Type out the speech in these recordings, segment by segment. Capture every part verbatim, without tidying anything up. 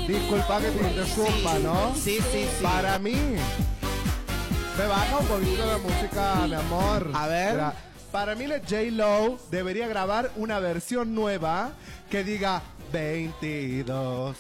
Disculpa que te interrumpa, sí, ¿no? Sí, sí, sí. Para mí, me baja un poquito la música, mi amor. A ver. Gra- Para mí la J-Lo debería grabar una versión nueva que diga veintidós.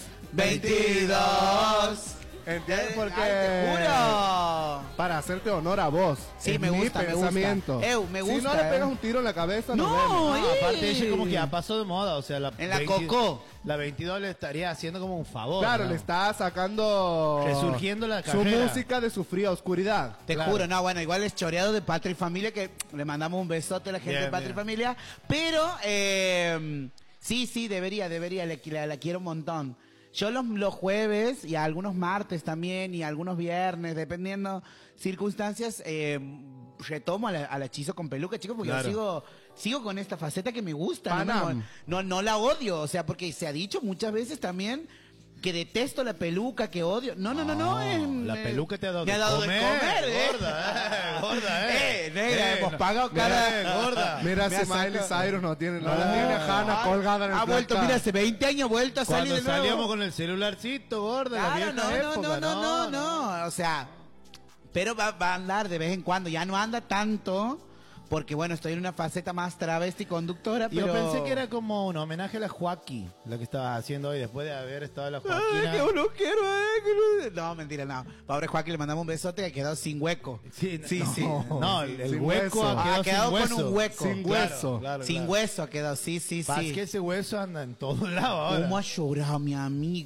veintidós. ¿Entiendes? Porque... Ay, te juro. Para hacerte honor a vos. Sí, es me mi gusta, me pensamiento. gusta. Ew, me Si no gusta, le eh. pegas un tiro en la cabeza, nos No, vemos. eh. No, aparte ella como que ya pasó de moda, o sea, la En la veinte Cocó. La veintidós le estaría haciendo como un favor. Claro, ¿no? le está sacando Resurgiendo la su carrera. música de su fría oscuridad. Te Claro. juro, no, bueno, igual es choreado de Patria y Familia, que le mandamos un besote a la gente Bien, de Patria bien. y Familia, pero eh, sí, sí, debería, debería, le- la, la quiero un montón. Yo los, los jueves y algunos martes también y algunos viernes, dependiendo circunstancias, eh, retomo a la, a la Chizo con peluca, chicos, porque Claro. yo sigo, sigo con esta faceta que me gusta. No, Panam. me- no, no la odio, o sea, porque se ha dicho muchas veces también que detesto la peluca, que odio. No, no, no, no. es- La eh, peluca te ha dado me de ha dado comer, de comer, eh. gorda, eh, gorda, eh. Eh, negra, Eh, hemos no- pagado mira, cada... eh, gorda. Mira Me si ha sacado- Miley Cyrus no tiene, no, No. la tiene Hannah Ay, colgada en el ha vuelto, placar. mira, hace veinte años ha vuelto a salir Cuando de nuevo. salíamos con el celularcito, gorda, la Claro, vieja no, no, época, no, no, no, no, o sea, pero va, va a andar de vez en cuando, ya no anda tanto, porque bueno, estoy en una faceta más travesti conductora, Yo pero... pensé que era como un homenaje a la Joaquín, lo que estabas haciendo hoy después de haber estado la Joaquina. Ay, que lo quiero, eh, que lo- No, mentira, no. Pobre Joaquín, le mandamos un besote que quedó sin hueco. Sí, sí, no, sí. No, el, el Sin hueco hueso. ha quedado, Ha quedado sin con hueso. un hueco. Sin Claro, hueso. claro, Sin claro. hueso quedó, sí, sí, Pasa sí. que ese hueso anda en todos lados ahora. ¿Cómo ha llorado mi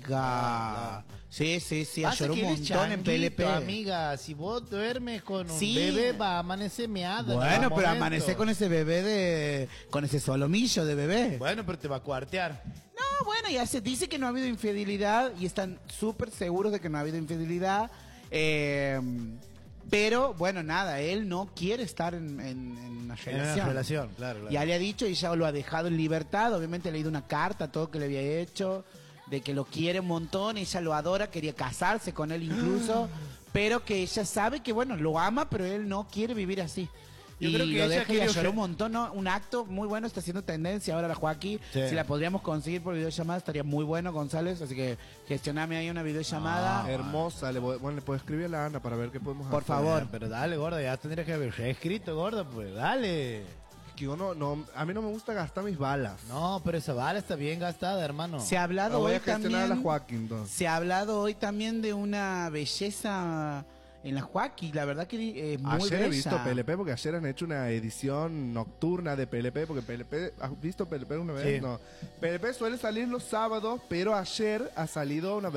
amiga? Sí, sí, sí, ha Pasa llorado que un eres montón en P L P. changuito, amiga. Si vos duermes con un Sí. bebé, va a amanecer meada. en Bueno, algún pero momento. amanecer con ese bebé de... con ese solomillo de bebé. Bueno, pero te va a cuartear. No, bueno, ya se dice que no ha habido infidelidad y están súper seguros de que no ha habido infidelidad. Eh, pero, bueno, nada, él no quiere estar en, en- en una En relación. una relación, claro, claro. Ya le ha dicho y ya lo ha dejado en libertad. Obviamente ha leído una carta, todo que le había hecho, de que lo quiere un montón, ella lo adora, quería casarse con él incluso, pero que ella sabe que, bueno, lo ama, pero él no quiere vivir así. Yo y creo que lo ella deja y quiere la lloró oje- un montón, ¿no? Un acto muy bueno, está haciendo tendencia ahora la Joaquín. Sí. Si la podríamos conseguir por videollamada, estaría muy bueno, González. Así que gestioname ahí una videollamada. Ah, Hermosa, le voy- bueno, le puedo escribir a la Ana para ver qué podemos Por hacer. favor. Pero dale, gorda, ya tendrías que haber reescrito, gorda, pues dale. Que yo no, no, a mí no me gusta gastar mis balas. No, pero esa bala está bien gastada, hermano. Se ha La hablado voy hoy a gestionar a también. la Joaquín, entonces. Se ha hablado hoy también de una belleza en la Joaquín. La verdad que es muy Ayer bella. he visto P L P porque ayer han hecho una edición nocturna de P L P porque P L P, ¿has visto P L P una vez? Sí. No. P L P suele salir los sábados, pero ayer ha salido una